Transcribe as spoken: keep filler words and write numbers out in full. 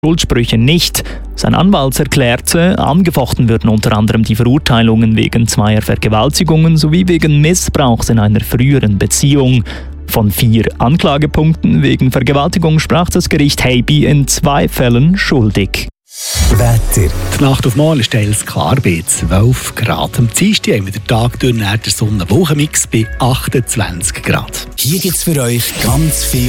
Schuldsprüche nicht. Sein Anwalt erklärte, angefochten würden unter anderem die Verurteilungen wegen zweier Vergewaltigungen sowie wegen Missbrauchs in einer früheren Beziehung. Von vier Anklagepunkten wegen Vergewaltigung sprach das Gericht Heiby in zwei Fällen schuldig. Wetter. Die Nacht auf morgen ist teils klar bei zwölf Grad. Am Dienstag haben wir den Tag durch der Sonne-Wochenmix bei achtundzwanzig Grad. Hier gibt's für euch ganz viel